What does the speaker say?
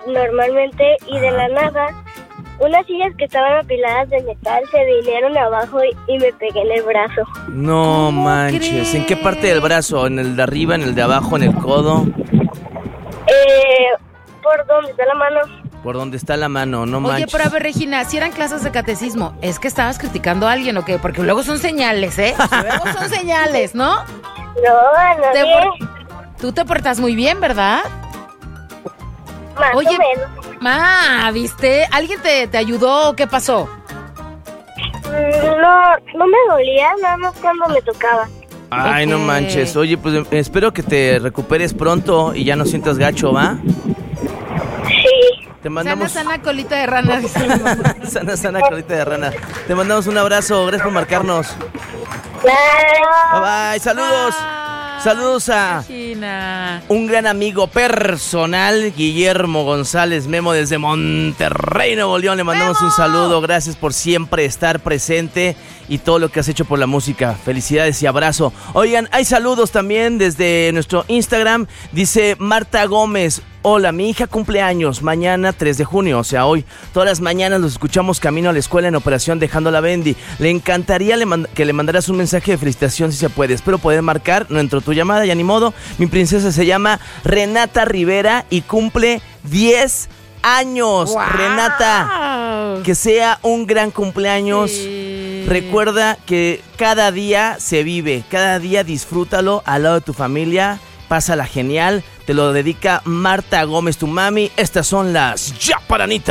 normalmente y de la nada unas sillas que estaban apiladas de metal se vinieron abajo y me pegué en el brazo. No manches, crees? ¿en qué parte del brazo? ¿En el de arriba, en el de abajo, en el codo? ¿Por dónde está la mano? Por donde está la mano, no Oye, manches. pero a ver, Regina, si eran clases de catecismo, ¿es que estabas criticando a alguien o qué? Porque luego son señales, ¿eh? Luego son señales, ¿no? No, Tú te portas muy bien, ¿verdad? más Oye, o menos. ¿viste? ¿Alguien te ayudó o qué pasó? No me dolía, nada más cuando me tocaba. Ay, no Ok. manches. Oye, pues espero que te recuperes pronto y ya no sientas gacho, ¿va? Sí. Te mandamos... Sana colita de rana, dice mi mamá. Sana colita de rana. Te mandamos un abrazo, gracias por marcarnos. Bye bye, saludos. Saludos a Regina. un gran amigo personal, Guillermo González Memo desde Monterrey, Nuevo León. Le mandamos un saludo, gracias por siempre estar presente y todo lo que has hecho por la música. Felicidades y abrazo. Oigan, hay saludos también desde nuestro Instagram. Dice Marta Gómez: hola, mi hija cumple años mañana 3 de junio, o sea hoy. Todas las mañanas los escuchamos camino a la escuela en Operación Dejando la Bendy. Le encantaría que le mandaras un mensaje de felicitación si se puede. Espero poder marcar, no entró tu llamada, ya ni modo. Mi princesa se llama Renata Rivera y cumple 10 años. ¡Wow! Renata, que sea un gran cumpleaños. Sí. Recuerda que cada día se vive, cada día disfrútalo al lado de tu familia. Pásala genial, te lo dedica Marta Gómez, tu mami. Estas son las Yaparanitas.